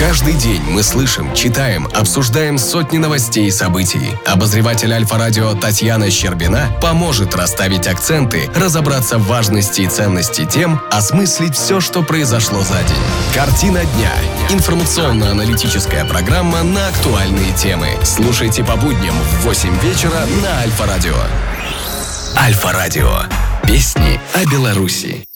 Каждый день мы слышим, читаем, обсуждаем сотни новостей и событий. Обозреватель Альфа-радио Татьяна Щербина поможет расставить акценты, разобраться в важности и ценности тем, осмыслить все, что произошло за день. Картина дня. Информационно-аналитическая программа на актуальные темы. Слушайте по будням в 8 вечера на Альфа-радио. Альфа-радио. Песни о Беларуси.